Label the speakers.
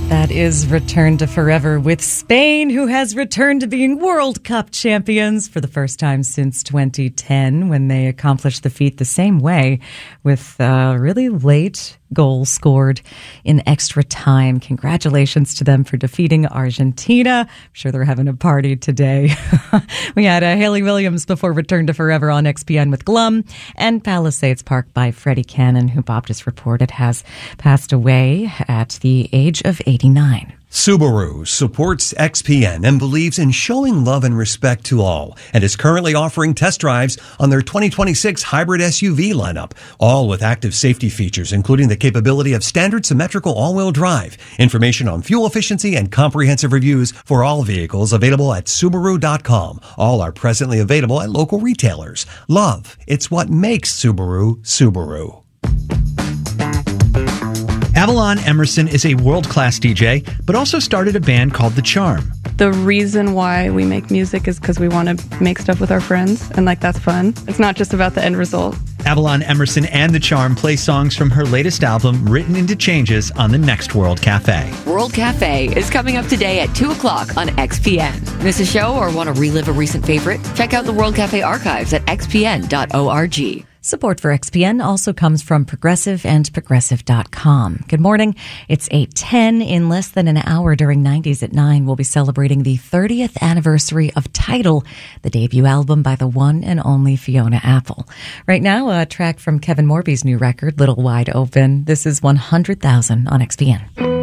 Speaker 1: That is Return to Forever with Spain, who has returned to being World Cup champions for the first time since 2010, when they accomplished the feat the same way with a really late goal scored in extra time. Congratulations to them for defeating Argentina. I'm sure they're having a party today. We had Hayley Williams before Return to Forever on XPN with Glum, and Palisades Park by Freddie Cannon, who Bob just reported has passed away at the age of 89.
Speaker 2: Subaru supports XPN and believes in showing love and respect to all, and is currently offering test drives on their 2026 hybrid SUV lineup, all with active safety features, including the capability of standard symmetrical all-wheel drive. Information on fuel efficiency and comprehensive reviews for all vehicles available at Subaru.com. All are presently available at local retailers. Love, it's what makes Subaru, Subaru.
Speaker 3: Avalon Emerson is a world-class DJ, but also started a band called The Charm.
Speaker 4: The reason why we make music is because we want to make stuff with our friends, and that's fun. It's not just about the end result.
Speaker 3: Avalon Emerson and The Charm play songs from her latest album, Written into Changes, on the next World Cafe.
Speaker 5: World Cafe is coming up today at 2 o'clock on XPN. Miss a show or want to relive a recent favorite? Check out the World Cafe archives at xpn.org.
Speaker 1: Support for XPN also comes from Progressive and Progressive.com. Good morning. It's 8:10. In less than an hour during 90s at 9, we'll be celebrating the 30th anniversary of Tidal, the debut album by the one and only Fiona Apple. Right now, a track from Kevin Morby's new record, Little Wide Open. This is 100,000 on XPN.